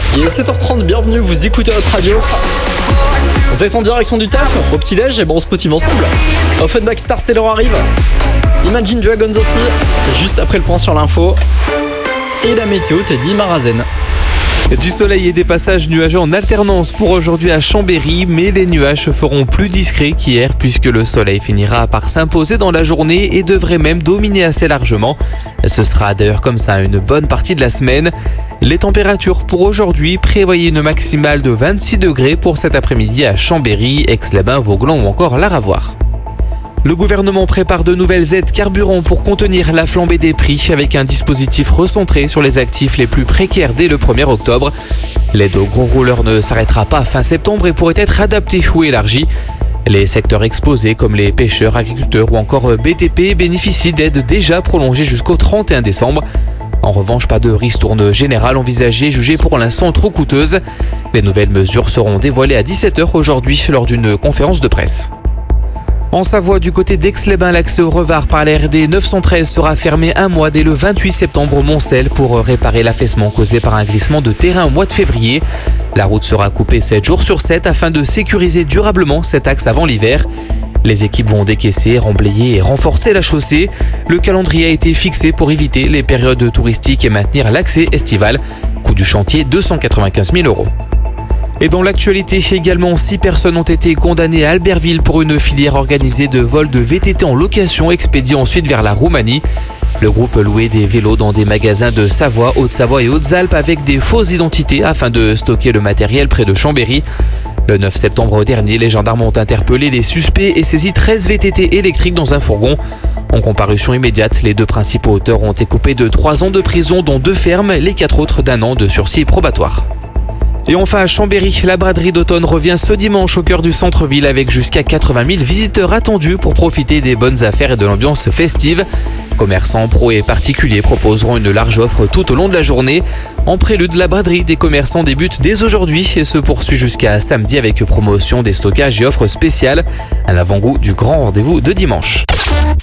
Il est 7h30, bienvenue, vous écoutez votre radio. Vous êtes en direction du taf, au petit-déj, et bon, on se motive ensemble. Offenbach Star Sailor arrive. Imagine Dragons aussi, juste après le point sur l'info. Et la météo, Teddy Marazen. Du soleil et des passages nuageux en alternance pour aujourd'hui à Chambéry, mais les nuages se feront plus discrets qu'hier puisque le soleil finira par s'imposer dans la journée et devrait même dominer assez largement. Ce sera d'ailleurs comme ça une bonne partie de la semaine. Les températures pour aujourd'hui, prévoyez une maximale de 26 degrés pour cet après-midi à Chambéry, Aix-les-Bains, Vauglans ou encore Laravoir. Le gouvernement prépare de nouvelles aides carburant pour contenir la flambée des prix avec un dispositif recentré sur les actifs les plus précaires dès le 1er octobre. L'aide aux gros rouleurs ne s'arrêtera pas fin septembre et pourrait être adaptée ou élargie. Les secteurs exposés comme les pêcheurs, agriculteurs ou encore BTP bénéficient d'aides déjà prolongées jusqu'au 31 décembre. En revanche, pas de ristourne générale envisagée, jugée pour l'instant trop coûteuse. Les nouvelles mesures seront dévoilées à 17h aujourd'hui lors d'une conférence de presse. En Savoie, du côté d'Aix-les-Bains, l'accès au Revard par la RD 913 sera fermé un mois dès le 28 septembre au Moncel pour réparer l'affaissement causé par un glissement de terrain au mois de février. La route sera coupée 7 jours sur 7 afin de sécuriser durablement cet axe avant l'hiver. Les équipes vont décaisser, remblayer et renforcer la chaussée. Le calendrier a été fixé pour éviter les périodes touristiques et maintenir l'accès estival. Coût du chantier 295 000 €. Et dans l'actualité également, 6 personnes ont été condamnées à Albertville pour une filière organisée de vol de VTT en location expédiés ensuite vers la Roumanie. Le groupe louait des vélos dans des magasins de Savoie, Haute-Savoie et Hautes-Alpes avec des fausses identités afin de stocker le matériel près de Chambéry. Le 9 septembre dernier, les gendarmes ont interpellé les suspects et saisi 13 VTT électriques dans un fourgon. En comparution immédiate, les 2 principaux auteurs ont été coupés de 3 ans de prison dont 2 fermes, les 4 autres d'1 an de sursis probatoire. Et enfin à Chambéry, la braderie d'automne revient ce dimanche au cœur du centre-ville avec jusqu'à 80 000 visiteurs attendus pour profiter des bonnes affaires et de l'ambiance festive. Commerçants, pros et particuliers proposeront une large offre tout au long de la journée. En prélude, la braderie des commerçants débute dès aujourd'hui et se poursuit jusqu'à samedi avec promotion, des stockages et offres spéciales. Un avant-goût du grand rendez-vous de dimanche.